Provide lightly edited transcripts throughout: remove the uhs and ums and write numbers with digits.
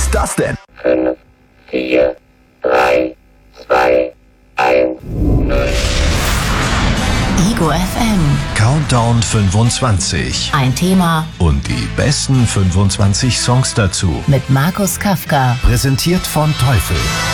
ist das denn? 5, 4, 3, 2, 1, 0. Ego FM. Countdown 25. Ein Thema Und die besten 25 Songs dazu. mit Markus Kafka. Präsentiert von Teufel.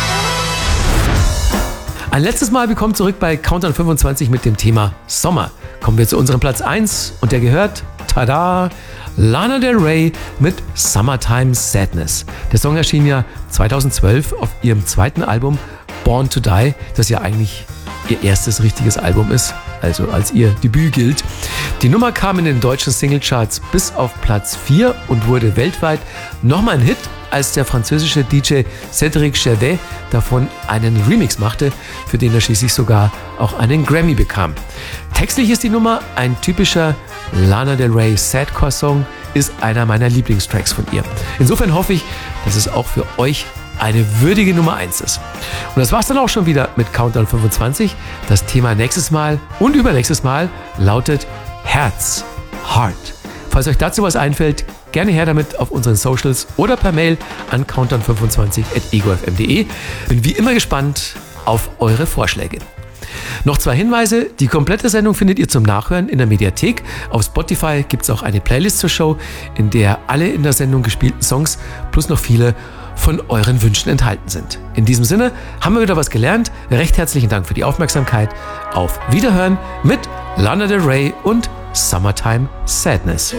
Ein letztes Mal willkommen zurück bei Countdown 25 mit dem Thema Sommer. Kommen wir zu unserem Platz 1 und der gehört, tada, Lana Del Rey mit Summertime Sadness. Der Song erschien ja 2012 auf ihrem zweiten Album Born to Die, das ja eigentlich ihr erstes richtiges Album ist, also als ihr Debüt gilt. Die Nummer kam in den deutschen Singlecharts bis auf Platz 4 und wurde weltweit nochmal ein Hit, als der französische DJ Cédric Gervais davon einen Remix machte, für den er schließlich sogar auch einen Grammy bekam. Textlich ist die Nummer ein typischer Lana Del Rey Sadcore-Song, ist einer meiner Lieblingstracks von ihr. Insofern hoffe ich, dass es auch für euch eine würdige Nummer 1 ist. Und das war's dann auch schon wieder mit Countdown 25. Das Thema nächstes Mal und übernächstes Mal lautet Herz, Heart. Falls euch dazu was einfällt, gerne her damit auf unseren Socials oder per Mail an countdown25@egofm.de. Bin wie immer gespannt auf eure Vorschläge. Noch 2 Hinweise. Die komplette Sendung findet ihr zum Nachhören in der Mediathek. Auf Spotify gibt es auch eine Playlist zur Show, in der alle in der Sendung gespielten Songs plus noch viele von euren Wünschen enthalten sind. In diesem Sinne haben wir wieder was gelernt. Recht herzlichen Dank für die Aufmerksamkeit. Auf Wiederhören mit Lana Del Rey und Summertime Sadness.